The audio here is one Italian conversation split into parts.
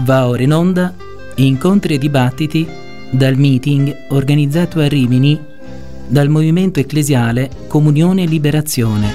Va ora in onda incontri e dibattiti dal meeting organizzato a Rimini dal Movimento Ecclesiale Comunione e Liberazione.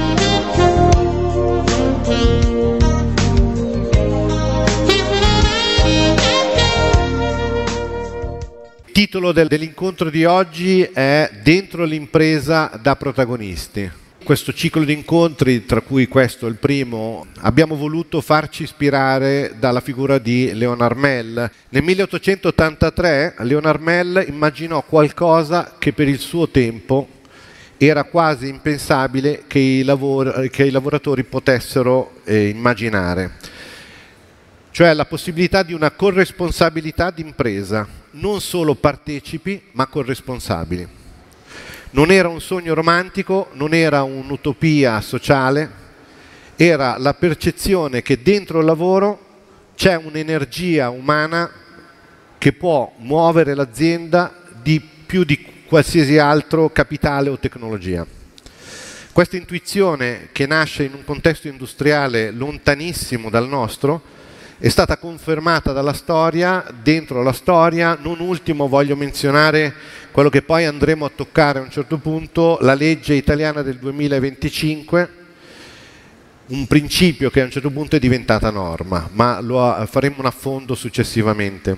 Il titolo dell'incontro di oggi è Dentro l'impresa da protagonisti. Questo ciclo di incontri, tra cui questo è il primo, abbiamo voluto farci ispirare dalla figura di Leonard Mell. Nel 1883 Leonard Mell immaginò qualcosa che per il suo tempo era quasi impensabile che i lavoratori potessero immaginare, cioè la possibilità di una corresponsabilità d'impresa, non solo partecipi ma corresponsabili. Non era un sogno romantico, non era un'utopia sociale, era la percezione che dentro il lavoro c'è un'energia umana che può muovere l'azienda di più di qualsiasi altro capitale o tecnologia. Questa intuizione, che nasce in un contesto industriale lontanissimo dal nostro, è stata confermata dalla storia. Dentro la storia, non ultimo voglio menzionare quello che poi andremo a toccare a un certo punto, la legge italiana del 2025, un principio che a un certo punto è diventata norma, ma lo faremo un affondo successivamente.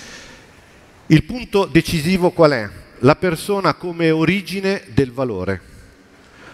Il punto decisivo qual è? La persona come origine del valore.